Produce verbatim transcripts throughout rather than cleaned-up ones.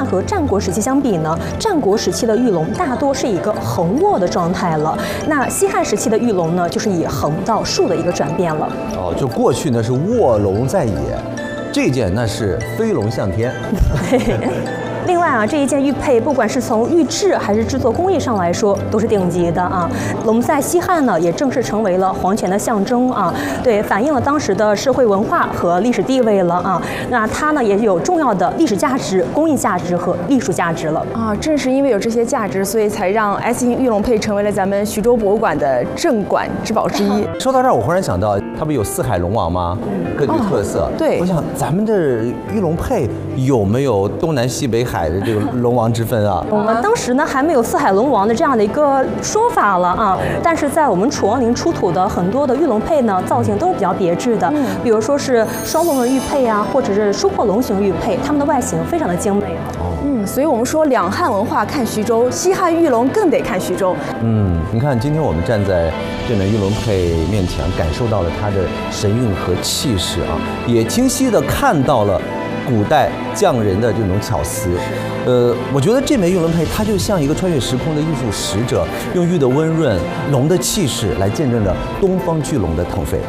和战国时期相比呢，战国时期的玉龙大多是一个横卧的状态了。那西汉时期的玉龙呢，就是以横到竖的一个转变了。 哦，就过去呢是卧龙在野，这件那是飞龙向天。 另外啊，这一件玉佩不管是从玉质还是制作工艺上来说，都是顶级的啊。龙在西汉呢，也正式成为了皇权的象征啊，对，反映了当时的社会文化和历史地位了啊。那它呢，也有重要的历史价值、工艺价值和艺术价值了啊。正是因为有这些价值，所以才让 S 型玉龙佩成为了咱们徐州博物馆的镇馆之宝之一。 说到这儿，我忽然想到，它不有四海龙王吗？各具特色。 哦、对， 我想咱们这玉龙佩有没有东南西北海的这个龙王之分啊？ 我们当时呢还没有四海龙王的这样的一个说法了啊，但是在我们楚王陵出土的很多的玉龙佩呢，造型都是比较别致的，嗯、比如说是双龙纹玉佩啊，或者是收获龙形玉佩，它们的外形非常的精美。 嗯，所以我们说两汉文化看徐州，西汉玉龙更得看徐州。 嗯，你看今天我们站在这枚玉龙佩面前，感受到了它的神韵和气势啊，也清晰地看到了古代匠人的这种巧思。呃，我觉得这枚玉龙佩它就像一个穿越时空的艺术使者，用玉的温润、龙的气势来见证着东方巨龙的腾飞。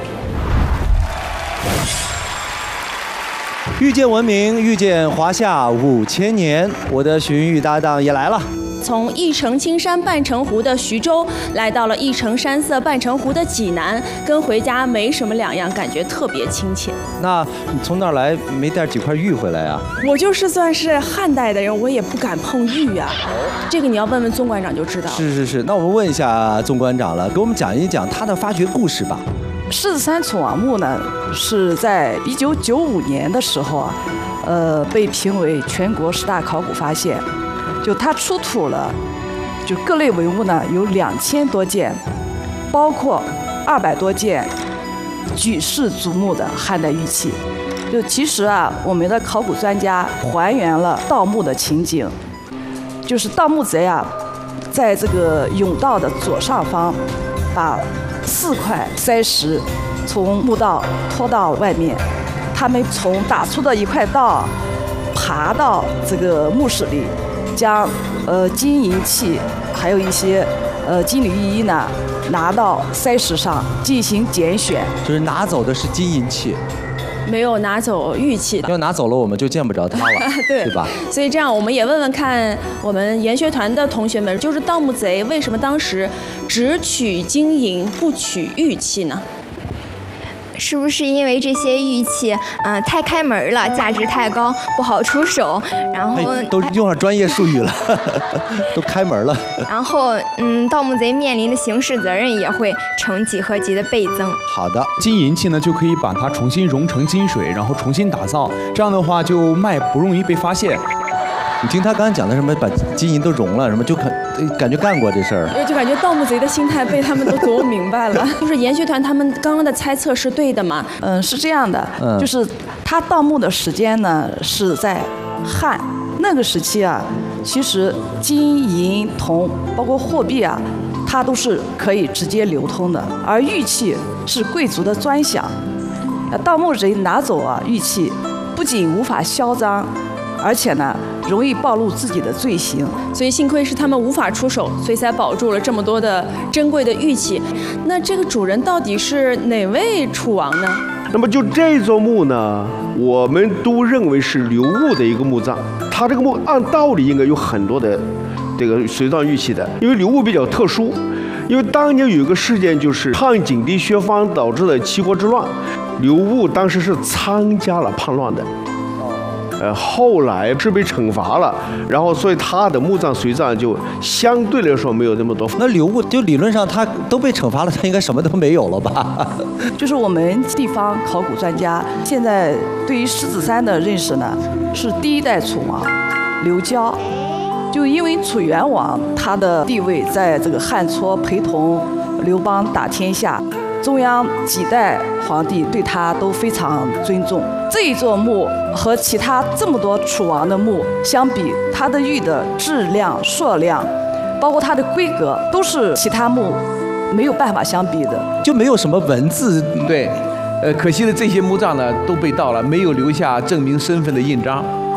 遇见文明，遇见华夏五千年，我的荀彧搭档也来了。 从一城青山半城湖的徐州，来到了一城山色半城湖的济南，跟回家没什么两样，感觉特别亲切。 那你从那儿来没带几块玉回来啊？ 我就是算是汉代的人，我也不敢碰玉啊。这个你要问问宗馆长就知道了。 是是是，那我们问一下宗馆长了，给我们讲一讲他的发掘故事吧。 狮子山楚王墓呢，是在一九九五年的时候啊，呃，被评为全国十大考古发现。就它出土了，就各类文物呢有两千多件，包括二百多件举世瞩目的汉代玉器。就其实啊，我们的考古专家还原了盗墓的情景，就是盗墓贼啊，在这个甬道的左上方，把四块塞石从墓道拖到外面，他们从打出的一块道爬到这个墓室里。将呃金银器还有一些呃金缕玉衣呢拿到塞石上进行拣选， 就是拿走的是金银器， 没有拿走玉器。 要拿走了，我们就见不着它了， 对对吧？ 所以这样，我们也问问看我们研学团的同学们，就是盗墓贼为什么当时只取金银不取玉器呢？ 是不是因为这些玉器，嗯、呃，太开门了，价值太高，不好出手？然后都用上专业术语了，都开门了。 然后，嗯，盗墓贼面临的刑事责任也会成几何级的倍增。 好的， 金银器呢就可以把它重新熔成金水，然后重新打造，这样的话就卖不容易被发现。 你听他刚才讲的什么，把金银都熔了，什么就感感觉干过这事儿， 就感觉盗墓贼的心态被他们都琢磨明白了。就是研学团他们刚刚的猜测是对的吗？ 嗯，是这样的， 嗯、 就是他盗墓的时间呢是在汉那个时期啊，其实金银铜包括货币啊，它都是可以直接流通的，而玉器是贵族的专享。盗墓贼拿走啊玉器，不仅无法销赃，而且呢容易暴露自己的罪行， 所以幸亏是他们无法出手，所以才保住了这么多的珍贵的玉器。那这个主人到底是哪位楚王呢？ 那么就这座墓呢，我们都认为是刘戊的一个墓葬。他这个墓按道理应该有很多的这个随葬玉器的，因为刘戊比较特殊，因为当年有一个事件就是汉景帝薛方导致了七国之乱，刘戊当时是参加了叛乱的。呃，后来是被惩罚了，然后所以他的墓葬随葬就相对来说没有那么多。 那刘戊就理论上他都被惩罚了，他应该什么都没有了吧？ 就是我们地方考古专家现在对于狮子山的认识呢，是第一代楚王刘交，就因为楚元王他的地位在这个汉初陪同刘邦打天下。中央几代皇帝对他都非常尊重。这一座墓和其他这么多楚王的墓相比，它的玉的质量、数量，包括它的规格，都是其他墓没有办法相比的， 就没有什么文字。 对，呃，可惜的这些墓葬呢都被盗了，没有留下证明身份的印章。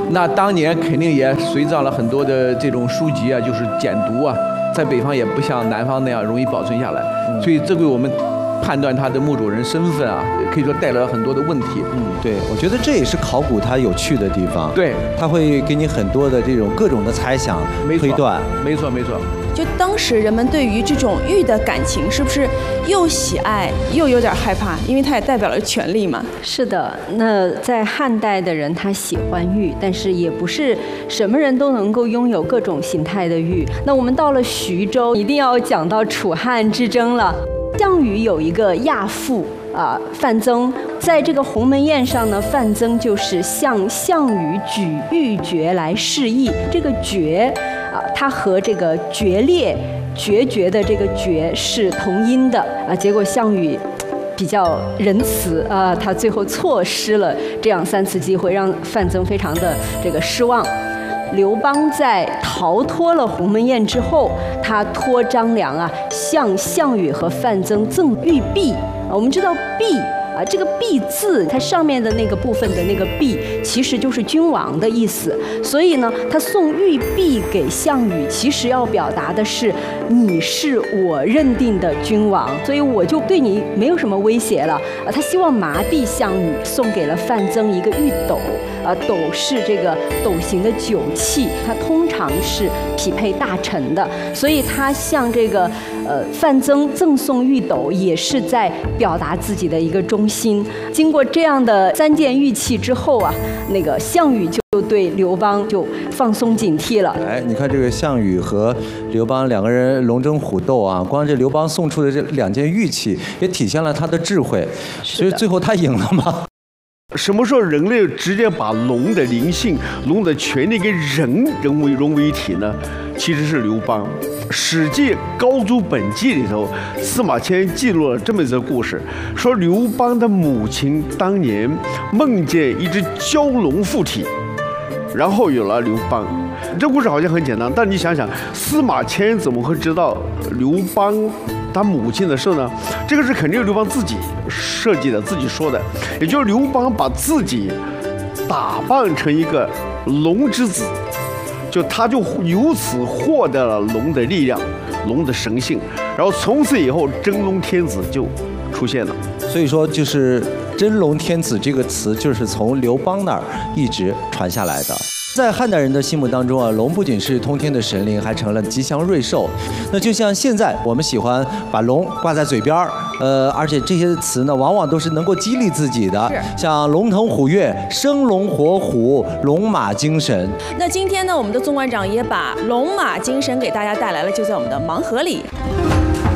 那当年肯定也随葬了很多的这种书籍啊，就是简读啊，在北方也不像南方那样容易保存下来，所以这对我们判断他的墓主人身份啊，可以说带来了很多的问题。 嗯，对，我觉得这也是考古它有趣的地方。 对， 它会给你很多的这种各种的猜想、推断。 没错，没错。 就当时人们对于这种玉的感情，是不是又喜爱又有点害怕？因为它也代表了权力嘛。 是的，那在汉代的人他喜欢玉，但是也不是什么人都能够拥有各种形态的玉。那我们到了徐州，一定要讲到楚汉之争了。项羽有一个亚父啊，范增，在这个鸿门宴上呢，范增就是向项羽举玉珏来示意。这个珏啊，它和这个决裂、决绝的这个决是同音的啊。结果项羽比较仁慈啊，他最后错失了这样三次机会，让范增非常的这个失望。刘邦在逃脱了鸿门宴之后，他托张良啊，向项羽和范增赠玉璧啊。我们知道璧啊，这个璧字，它上面的那个部分的那个璧，其实就是君王的意思。所以呢，他送玉璧给项羽，其实要表达的是你是我认定的君王，所以我就对你没有什么威胁了啊。他希望麻痹项羽，送给了范增一个玉斗。啊，斗是这个斗形的酒器，它通常是匹配大臣的，所以他向这个呃范增赠送玉斗，也是在表达自己的一个忠心。经过这样的三件玉器之后啊，那个项羽就对刘邦就放松警惕了。 哎，你看这个项羽和刘邦两个人龙争虎斗啊，光这刘邦送出的这两件玉器，也体现了他的智慧，所以最后他赢了吗？ 什么时候人类直接把龙的灵性、龙的权力跟人融为融为一体呢？其实是刘邦。《史记·高祖本纪》里头，司马迁记录了这么一个故事，说刘邦的母亲当年梦见一只蛟龙附体，然后有了刘邦。这故事好像很简单，但你想想，司马迁怎么会知道刘邦他母亲的事呢？这个是肯定是刘邦自己设计的，自己说的，也就是刘邦把自己打扮成一个龙之子，就他就由此获得了龙的力量、龙的神性，然后从此以后真龙天子就出现了。 所以说，就是真龙天子这个词，就是从刘邦那儿一直传下来的。在汉代人的心目当中啊，龙不仅是通天的神灵，还成了吉祥瑞兽。那就像现在我们喜欢把龙挂在嘴边儿，呃，而且这些词呢，往往都是能够激励自己的，像龙腾虎跃、生龙活虎、龙马精神。 那今天呢，我们的纵馆长也把龙马精神给大家带来了，就在我们的盲盒里。